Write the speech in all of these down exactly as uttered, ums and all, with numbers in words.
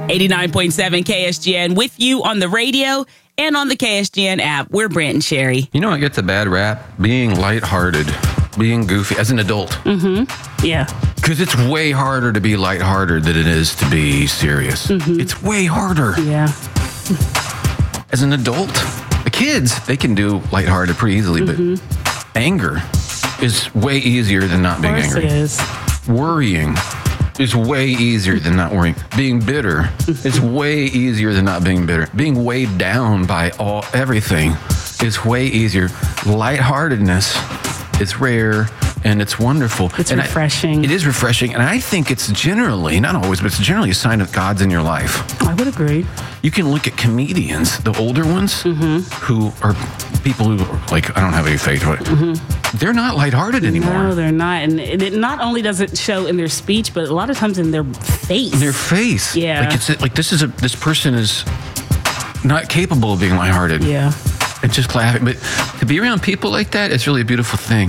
eighty-nine point seven K S G N with you on the radio and on the K S G N app. We're Brent and Sherry. You know what gets a bad rap? Being lighthearted, being goofy as an adult. Mm-hmm. Yeah. Because it's way harder to be lighthearted than it is to be serious. Mm-hmm. It's way harder. Yeah. As an adult, the kids, they can do lighthearted pretty easily, mm-hmm. but anger is way easier than not being angry. Of course it is. Worrying is way easier than not worrying. Being bitter is way easier than not being bitter. Being weighed down by all everything is way easier. Lightheartedness is rare and it's wonderful. It's and refreshing. I, it is refreshing. And I think it's generally, not always, but it's generally a sign that God's in your life. I would agree. You can look at comedians, the older ones, mm-hmm. who are people who are like, I don't have any faith, but mm-hmm. they're not lighthearted anymore. No, they're not. And it not only does it show in their speech, but a lot of times in their face. In their face. Yeah. Like it's like this is a this person is not capable of being lighthearted. Yeah. It's just laughing. But to be around people like that, it's really a beautiful thing.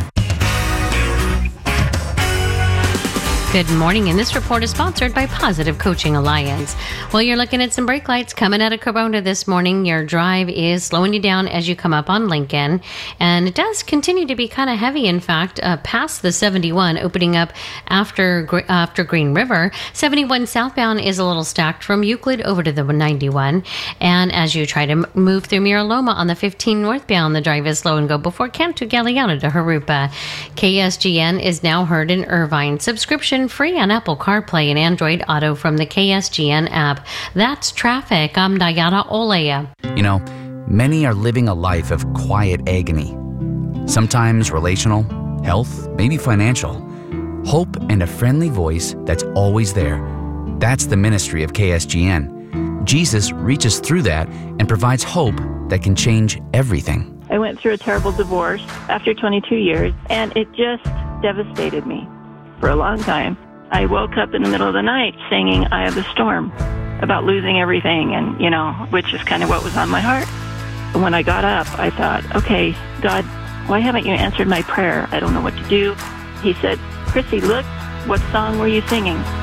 Good morning, and this report is sponsored by Positive Coaching Alliance. Well, you're looking at some brake lights coming out of Corona this morning. Your drive is slowing you down as you come up on Lincoln, and it does continue to be kind of heavy, in fact, uh, past the seventy-one, opening up after after Green River. seventy-one southbound is a little stacked from Euclid over to the ninety-one, and as you try to move through Mira Loma on the fifteen northbound, the drive is slow and go before Cantu Galeano to Harupa. K S G N is now heard in Irvine. Subscription free on Apple CarPlay and Android Auto from the K S G N app. That's traffic. I'm Diana Olea. You know, many are living a life of quiet agony. Sometimes relational, health, maybe financial. Hope and a friendly voice that's always there. That's the ministry of K S G N. Jesus reaches through that and provides hope that can change everything. I went through a terrible divorce after twenty-two years, and it just devastated me. For a long time, I woke up in the middle of the night singing Eye of the Storm about losing everything, and, you know, which is kind of what was on my heart. And when I got up, I thought, okay, God, why haven't you answered my prayer? I don't know what to do. He said, Chrissy, look, what song were you singing?